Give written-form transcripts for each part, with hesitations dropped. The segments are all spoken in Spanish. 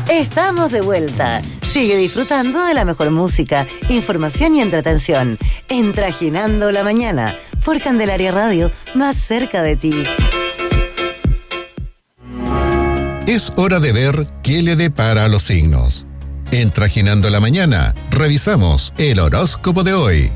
Estamos de vuelta. Sigue disfrutando de la mejor música, información y entretención en Trajinando la Mañana por Candelaria Radio, más cerca de ti. Es hora de ver qué le depara a los signos. En Trajinando la Mañana, revisamos el horóscopo de hoy.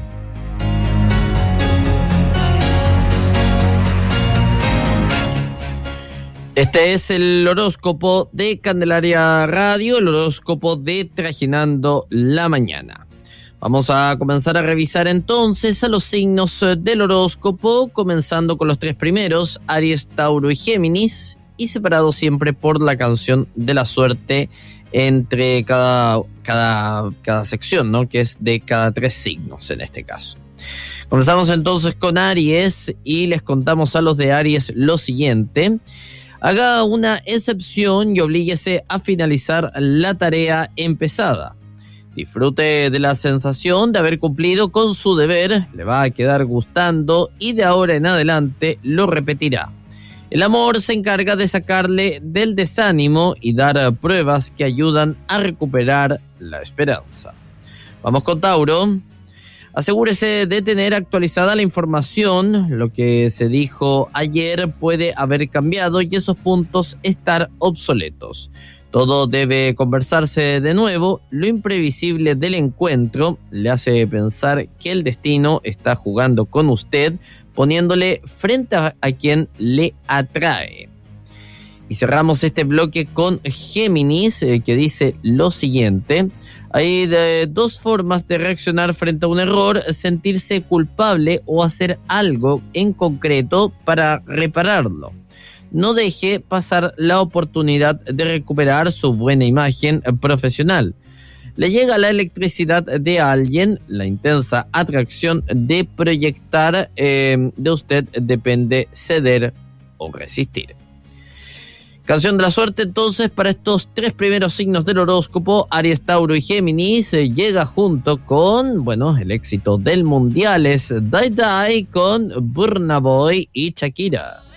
Este es el horóscopo de Candelaria Radio, el horóscopo de Trajinando la Mañana. Vamos a comenzar a revisar entonces a los signos del horóscopo, comenzando con los tres primeros, Aries, Tauro y Géminis, y separados siempre por la canción de la suerte entre cada sección, ¿no? Que es de cada tres signos en este caso. Comenzamos entonces con Aries y les contamos a los de Aries lo siguiente. Haga una excepción y oblíguese a finalizar la tarea empezada. Disfrute de la sensación de haber cumplido con su deber, le va a quedar gustando y de ahora en adelante lo repetirá. El amor se encarga de sacarle del desánimo y dar pruebas que ayudan a recuperar la esperanza. Vamos con Tauro. Asegúrese de tener actualizada la información. Lo que se dijo ayer puede haber cambiado y esos puntos estar obsoletos. Todo debe conversarse de nuevo. Lo imprevisible del encuentro le hace pensar que el destino está jugando con usted, poniéndole frente a quien le atrae. Y cerramos este bloque con Géminis, que dice lo siguiente. Hay dos formas de reaccionar frente a un error: sentirse culpable o hacer algo en concreto para repararlo. No deje pasar la oportunidad de recuperar su buena imagen profesional. Le llega la electricidad de alguien, la intensa atracción de proyectar, de usted depende ceder o resistir. Canción de la suerte entonces para estos tres primeros signos del horóscopo, Aries, Tauro y Géminis, llega junto con, el éxito del mundial es Die Die con Burna Boy y Shakira.